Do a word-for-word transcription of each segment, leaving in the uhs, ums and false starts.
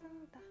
んだ。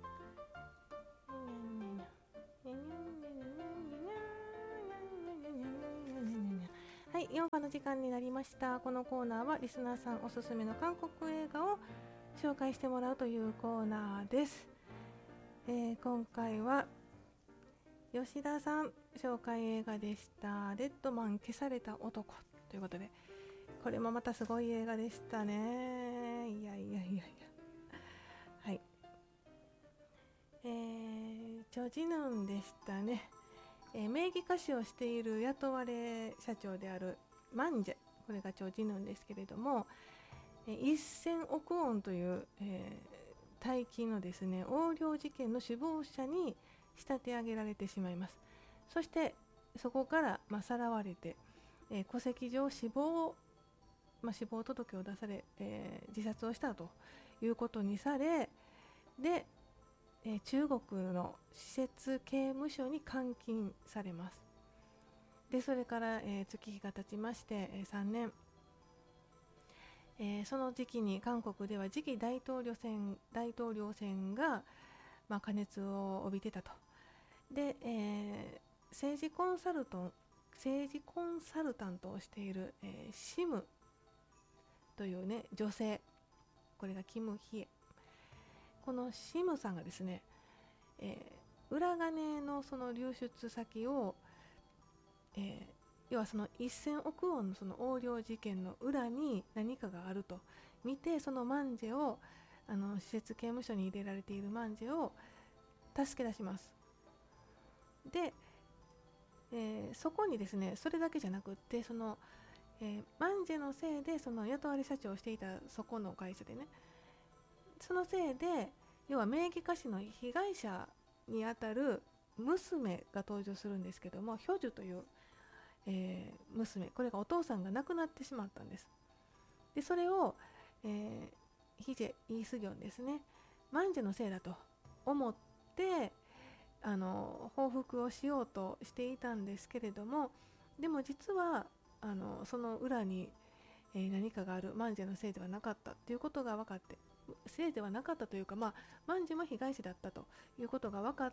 はい、よんかの時間になりました。このコーナーはリスナーさんおすすめの韓国映画を紹介してもらうというコーナーです。えー、今回は吉田さん紹介映画でした。レッドマン消された男ということで、これもまたすごい映画でしたね。いやいやいやいや。はい。えー、チョジヌンでしたね。えー、名義歌手をしている雇われ社長であるマンジェ、これがチョジヌンですけれども、えー、せんおくウォンという、えー、大金のですね横領事件の首謀者に仕立て上げられてしまいます。そしてそこから、まあ、さらわれて、えー、戸籍上死亡、まあ、死亡届を出され、えー、自殺をしたということにされ、で、えー、中国の施設刑務所に監禁されます。でそれから、えー、月日が経ちまして、えー、さんねん、えー、その時期に韓国では次期大統領選大統領選が、まあ、過熱を帯びてたと。で、えー、政治コンサルトン政治コンサルタントをしている、えー、シムというね女性、これがキム・ヒエ、このシムさんがですね、えー、裏金のその流出先を、えー、要はそのせんおくウォンのその横領事件の裏に何かがあると見て、そのマンジェをあの施設刑務所に入れられているマンジェを助け出します。で、えー、そこにですね、それだけじゃなくって、その、えー、マンジェのせいでその雇われ社長をしていたそこの会社でね、そのせいで要は名義貸しの被害者にあたる娘が登場するんですけども、ヒョジュという、えー、娘、これがお父さんが亡くなってしまったんです。でそれを、えー、ヒジェ・イースギョンですね、マンジェのせいだと思ってあの報復をしようとしていたんですけれども、でも実はあのその裏に、えー、何かがある、マンジェのせいではなかったということが分かって、せいではなかったというか、まあ、マンジェも被害者だったということが分かって、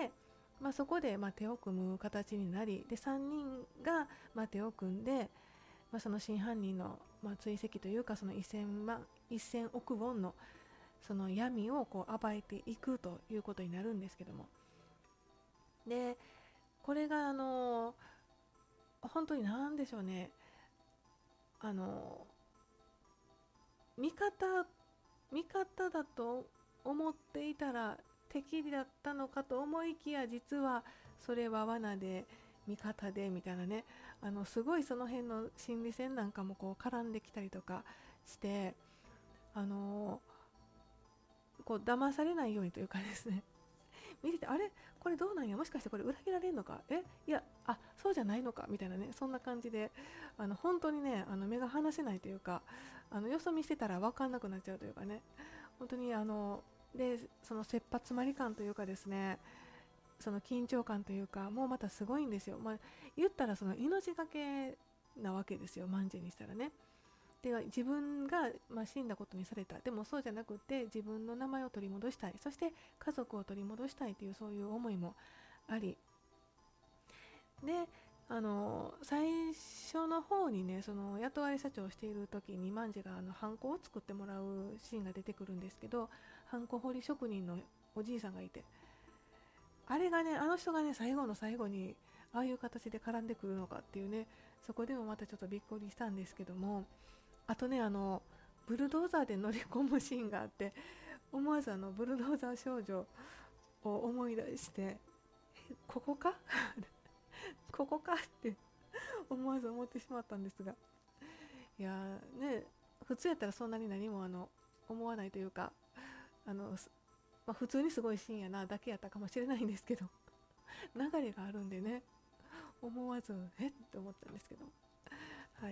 まあ、そこで、まあ、手を組む形になり、でさんにんが、まあ、手を組んで、まあ、その真犯人の、まあ、追跡というか、そのせんまんせんおくウォンのその闇をこう暴いていくということになるんですけども、でこれがあの本当に何でしょうね、あの味方味方だと思っていたら敵だったのかと思いきや、実はそれは罠で味方でみたいなね、あのすごいその辺の心理戦なんかもこう絡んできたりとかして、あのこう騙されないようにというかですね、見てて、あれこれどうなんや、もしかしてこれ裏切られるのか、えいや、あそうじゃないのかみたいなね、そんな感じで、あの本当にね、あの目が離せないというか、あのよそ見してたら分かんなくなっちゃうというかね、本当にあのでその切羽詰まり感というかですね、その緊張感というか、もうまたすごいんですよ。まあ、言ったらその命がけなわけですよ、マンジェにしたらね。では自分が、まあ、死んだことにされた、でもそうじゃなくて自分の名前を取り戻したい、そして家族を取り戻したいというそういう思いもあり、であの最初の方にね、その雇われ社長をしている時にマンジェがあのハンコを作ってもらうシーンが出てくるんですけど、ハンコ彫り職人のおじいさんがいて、あれがね、あの人がね最後の最後にああいう形で絡んでくるのかっていうね、そこでもまたちょっとびっくりしたんですけども、あとね、あのブルドーザーで乗り込むシーンがあって、思わずあのブルドーザー少女を思い出して、ここかここかって思わず思ってしまったんですが、いやね、普通やったらそんなに何もあの思わないというか、あの、まあ、普通にすごいシーンやなだけやったかもしれないんですけど、流れがあるんでね、思わずえって思ったんですけど、はい。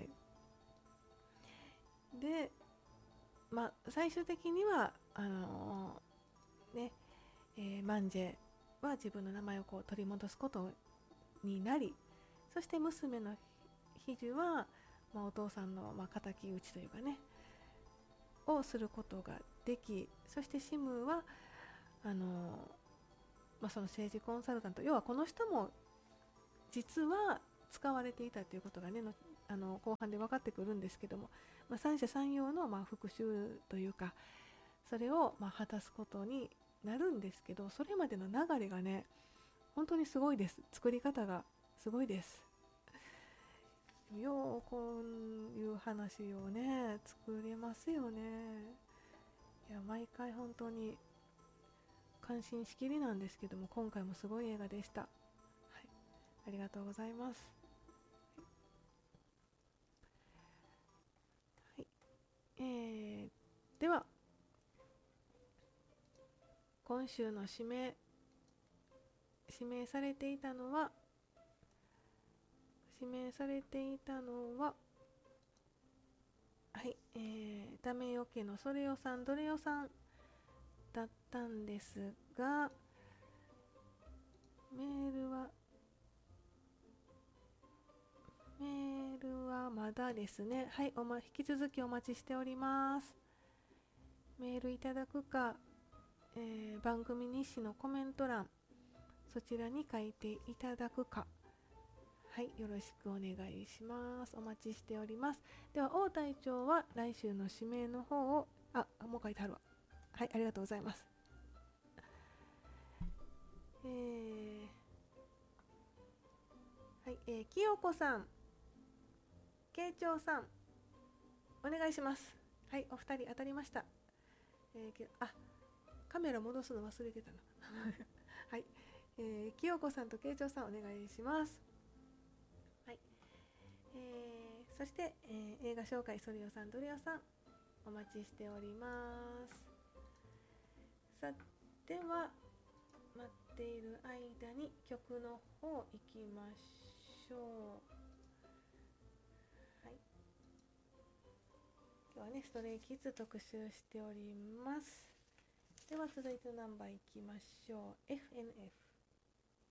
で、まあ、最終的にはあのーね、えーマンジェは自分の名前をこう取り戻すことになり、そして娘のヒジュは、まあ、お父さんの、まあ、敵討ちというかねをすることができ、そしてシムはあの、まあ、その政治コンサルタント、要はこの人も実は使われていたということがねのあの後半で分かってくるんですけども、まあ、三者三様のまあ復習というかそれをまあ果たすことになるんですけど、それまでの流れがね本当にすごいです。作り方がすごいです。ようこういう話をね作れますよね。いや毎回本当に感心しきりなんですけども、今回もすごい映画でした。はい、ありがとうございます。はい、えー、では今週の指名指名されていたのは指名されていたのははい、えー、ダメよけのそれよさんどれよさんだったんですが、メールはメールはまだですね。はい、おま、引き続きお待ちしております。メールいただくか、えー、番組日誌のコメント欄、そちらに書いていただくか、はい、よろしくお願いします。お待ちしております。では、王隊長は来週の指名の方を、あ、もう書いてあるわ。はい、ありがとうございます。えー、はい、えー、清子さん、慶長さん、お願いします。はい、お二人当たりました。えー、あ、カメラ戻すの忘れてたな。はい、えー、清子さんと慶長さんお願いします。はい、えー、そして、えー、映画紹介ソリオさんドリオさんお待ちしております。さでは待っている間に曲の方行きましょう。はい、今日はねストレイキッズ特集しております。では続いてのナンバーいきましょう。 エフエヌエフ